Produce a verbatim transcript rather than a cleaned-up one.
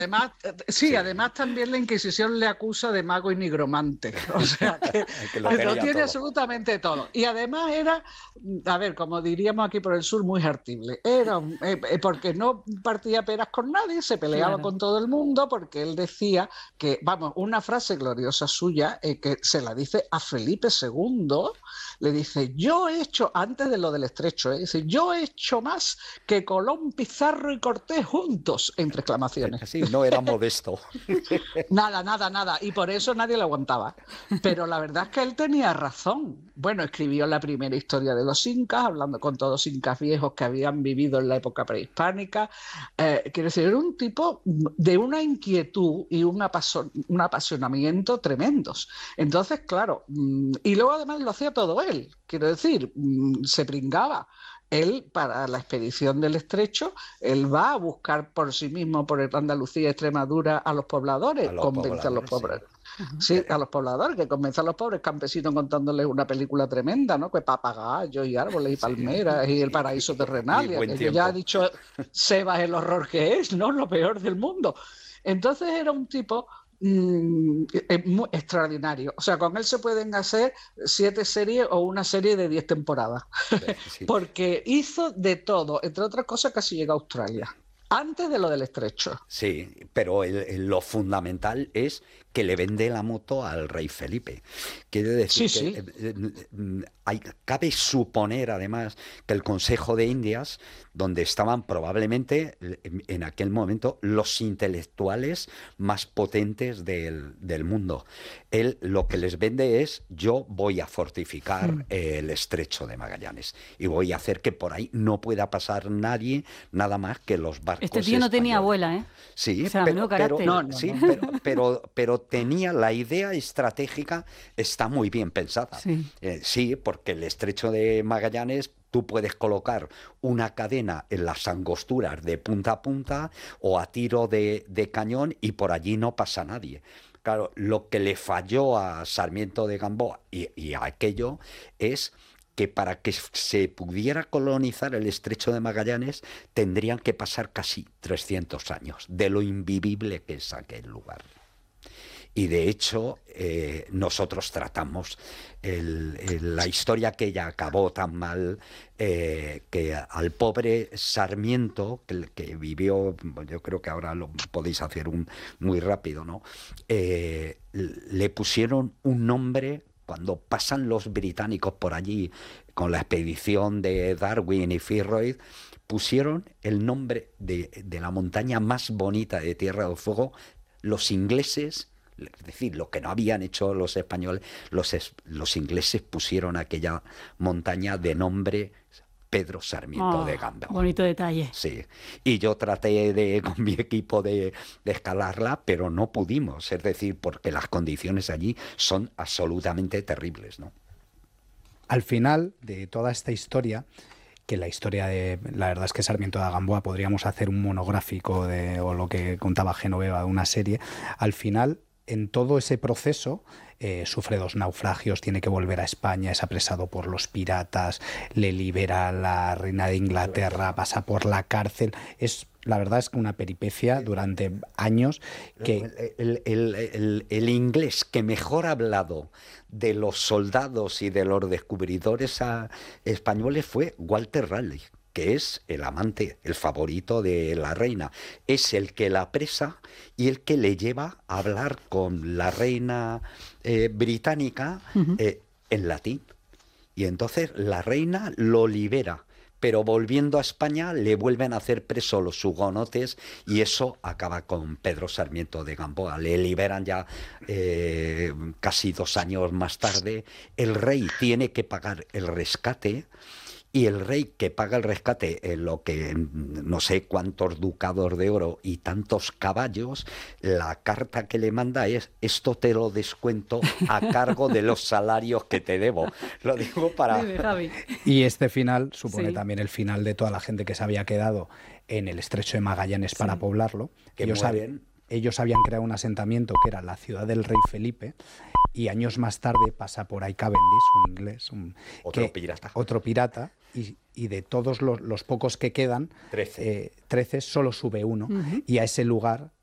Además, sí, sí, además también la Inquisición le acusa de mago y nigromante, o sea que, que lo, lo tiene todo. Absolutamente todo. Y además era, a ver, como diríamos aquí por el sur, muy jartible. Era eh, porque no partía peras con nadie, se peleaba claro. con todo el mundo, porque él decía que, vamos, una frase gloriosa suya eh, que se la dice a Felipe segundo, le dice, yo he hecho, antes de lo del estrecho, eh, dice, yo he hecho más que Colón, Pizarro y Cortés juntos, entre exclamaciones. Sí, no era modesto. Nada, nada, nada. Y por eso nadie lo aguantaba. Pero la verdad es que él tenía razón. Bueno, escribió la primera historia de los incas, hablando con todos incas viejos que habían vivido en la época prehispánica. Eh, quiero decir, era un tipo de una inquietud y un, apaso un apasionamiento tremendos. Entonces, claro, y luego además lo hacía todo él. Quiero decir, se pringaba. Él, para la expedición del Estrecho, él va a buscar por sí mismo, por Andalucía, Extremadura, a los pobladores, a los convence pobladores, a los pobres. Sí. Sí, a los pobladores, que convence a los pobres campesinos contándoles una película tremenda, ¿no? Que papagayos y árboles y palmeras sí. y el paraíso terrenal. Y, y que ya ha dicho Sebas el horror que es, ¿no? Lo peor del mundo. Entonces era un tipo Mm, es muy extraordinario. O sea, con él se pueden hacer siete series o una serie de diez temporadas. Sí, sí. Porque hizo de todo, entre otras cosas, casi llegó a Australia. Antes de lo del Estrecho. Sí, pero el, el, lo fundamental es que le vende la moto al rey Felipe. Quiere decir sí, que sí. Eh, eh, hay, cabe suponer, además, que el Consejo de Indias, donde estaban probablemente en, en aquel momento los intelectuales más potentes del, del mundo, él lo que les vende es: yo voy a fortificar mm. el Estrecho de Magallanes y voy a hacer que por ahí no pueda pasar nadie, nada más que los barcos. Este tío no españoles. tenía abuela, ¿eh? Sí, o sea, pero, pero, no, no, sí no. pero, pero, pero tenía la idea estratégica, está muy bien pensada. Sí. Eh, sí, porque el Estrecho de Magallanes, tú puedes colocar una cadena en las angosturas de punta a punta o a tiro de, de cañón y por allí no pasa nadie. Claro, lo que le falló a Sarmiento de Gamboa y, y a aquello es que para que se pudiera colonizar el Estrecho de Magallanes tendrían que pasar casi trescientos años de lo invivible que es aquel lugar. Y de hecho, eh, nosotros tratamos el, el, la historia aquella acabó tan mal eh, que al pobre Sarmiento, que, que vivió, yo creo que ahora lo podéis hacer un, muy rápido, ¿no? Eh, le pusieron un nombre. Cuando pasan los británicos por allí con la expedición de Darwin y Fitzroy, pusieron el nombre de, de la montaña más bonita de Tierra del Fuego, los ingleses, es decir, lo que no habían hecho los españoles, los, los ingleses pusieron aquella montaña de nombre Pedro Sarmiento oh, de Gamboa. Bonito detalle. Sí. Y yo traté de, con mi equipo de, de escalarla, pero no pudimos. Es decir, porque las condiciones allí son absolutamente terribles, ¿no? Al final de toda esta historia, que la historia de, la verdad es que Sarmiento de Gamboa podríamos hacer un monográfico de, o lo que contaba Genoveva, una serie, al final, en todo ese proceso, Eh, sufre dos naufragios, tiene que volver a España, es apresado por los piratas, le libera la reina de Inglaterra, pasa por la cárcel. Es, la verdad es que una peripecia durante años que... El, el, el, el inglés que mejor ha hablado de los soldados y de los descubridores a, españoles fue Walter Raleigh, que es el amante, el favorito de la reina. Es el que la apresa y el que le lleva a hablar con la reina eh, británica uh-huh. eh, en latín. Y entonces la reina lo libera, pero volviendo a España le vuelven a hacer preso los hugonotes y eso acaba con Pedro Sarmiento de Gamboa. Le liberan ya eh, casi dos años más tarde. El rey tiene que pagar el rescate. Y el rey que paga el rescate en lo que no sé cuántos ducados de oro y tantos caballos, la carta que le manda es: esto te lo descuento a cargo de los salarios que te debo. Lo digo para... Y este final supone sí. también el final de toda la gente que se había quedado en el Estrecho de Magallanes sí. para poblarlo. Que ellos, mueren. ellos habían creado un asentamiento que era la ciudad del rey Felipe. Y años más tarde pasa por ahí Cavendish, un inglés, un, otro que, pirata, otro pirata y, y de todos los, los pocos que quedan, trece, eh, trece solo sube uno. Uh-huh. Y a ese lugar